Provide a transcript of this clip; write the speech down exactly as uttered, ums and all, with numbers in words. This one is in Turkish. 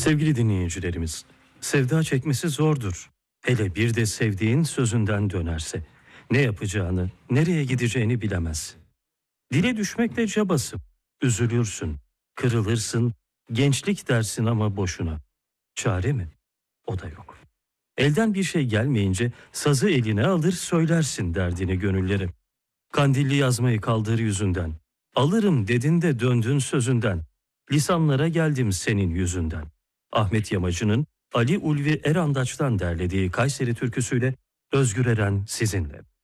Sevgili dinleyicilerimiz, sevda çekmesi zordur. Hele bir de sevdiğin sözünden dönerse. Ne yapacağını, nereye gideceğini bilemez. Dile düşmekle cabası. Üzülürsün, kırılırsın, gençlik dersin ama boşuna. Çare mi? O da yok. Elden bir şey gelmeyince sazı eline alır söylersin derdini gönüllere. Kandilli yazmayı kaldır yüzünden. Alırım dedin de döndün sözünden. Lisanlara geldim senin yüzünden. Ahmet Yamacı'nın Ali Ulvi Erandaç'tan derlediği Kayseri türküsüyle Özgür Eren sizinle.